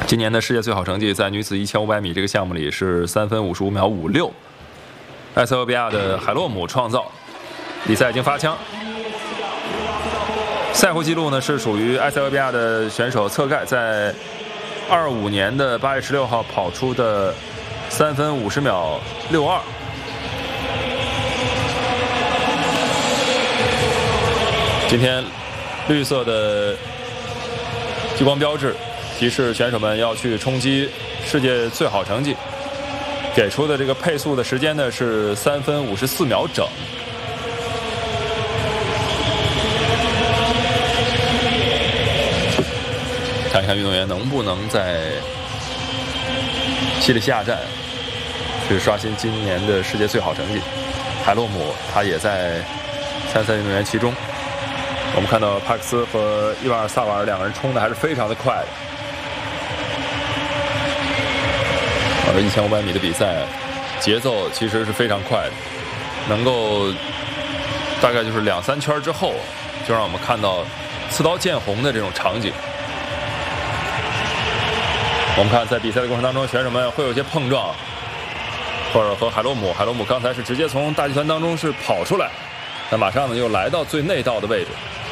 今年的世界最好成绩在女子1500米这个项目里是3分55秒56。埃塞俄比亚的海洛姆创造，比赛已经发枪。赛后纪录呢是属于埃塞俄比亚的选手侧盖在25年的8月16号跑出的3分50秒62。今天绿色的激光标志提示选手们要去冲击世界最好成绩，给出的这个配速的时间呢是3分54秒整。看一看运动员能不能在西里西亚站去刷新今年的世界最好成绩。海洛姆他也在参赛运动员其中。我们看到帕克斯和伊瓦尔萨瓦尔两个人冲的还是非常的快的。1500米的比赛节奏其实是非常快的，能够大概就是2、3圈之后，就让我们看到刺刀见红的这种场景。我们看在比赛的过程当中，选手们会有一些碰撞，或者和海洛姆刚才是直接从大集团当中是跑出来，那马上呢又来到最内道的位置。